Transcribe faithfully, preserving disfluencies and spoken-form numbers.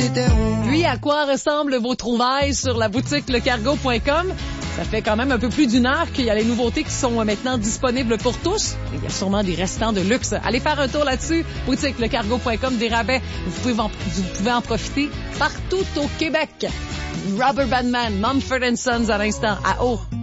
t'étais où? Puis, à quoi ressemblent vos trouvailles sur la boutique lecargo point com? Ça fait quand même un peu plus d'une heure qu'il y a les nouveautés qui sont maintenant disponibles pour tous. Il y a sûrement des restants de luxe. Allez faire un tour là-dessus. Boutique lecargo point com, des rabais. Vous pouvez en, vous pouvez en profiter partout au Québec. Robert Badman, Mumford and Sons à l'instant, à haut.